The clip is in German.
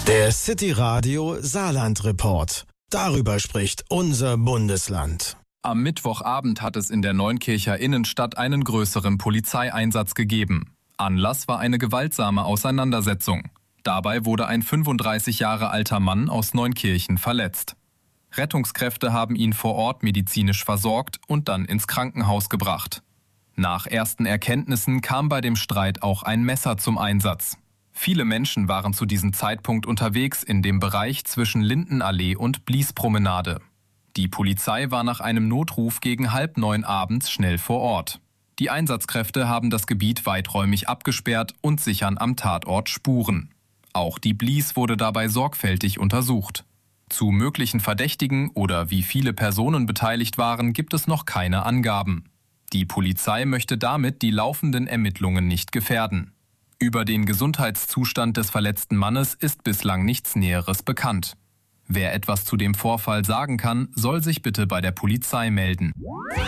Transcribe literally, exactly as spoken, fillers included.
Der City Radio Saarland Report. Darüber spricht unser Bundesland. Am Mittwochabend hat es in der Neunkircher Innenstadt einen größeren Polizeieinsatz gegeben. Anlass war eine gewaltsame Auseinandersetzung. Dabei wurde ein fünfunddreißig Jahre alter Mann aus Neunkirchen verletzt. Rettungskräfte haben ihn vor Ort medizinisch versorgt und dann ins Krankenhaus gebracht. Nach ersten Erkenntnissen kam bei dem Streit auch ein Messer zum Einsatz. Viele Menschen waren zu diesem Zeitpunkt unterwegs in dem Bereich zwischen Lindenallee und Bliespromenade. Die Polizei war nach einem Notruf gegen halb neun abends schnell vor Ort. Die Einsatzkräfte haben das Gebiet weiträumig abgesperrt und sichern am Tatort Spuren. Auch die Blies wurde dabei sorgfältig untersucht. Zu möglichen Verdächtigen oder wie viele Personen beteiligt waren, gibt es noch keine Angaben. Die Polizei möchte damit die laufenden Ermittlungen nicht gefährden. Über den Gesundheitszustand des verletzten Mannes ist bislang nichts Näheres bekannt. Wer etwas zu dem Vorfall sagen kann, soll sich bitte bei der Polizei melden.